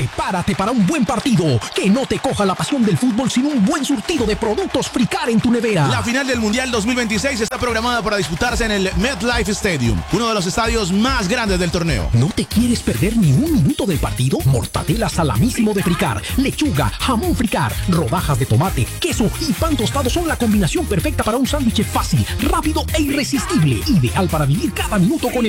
Prepárate para un buen partido. Que no te coja la pasión del fútbol sin un buen surtido de productos Fricar en tu nevera. La final del Mundial 2026 está programada para disputarse en el MetLife Stadium, uno de los estadios más grandes del torneo. ¿No te quieres perder ni un minuto del partido? Mortadela salamísimo de Fricar, lechuga, jamón Fricar, rodajas de tomate, queso y pan tostado son la combinación perfecta para un sándwich fácil, rápido e irresistible. Ideal para vivir cada minuto con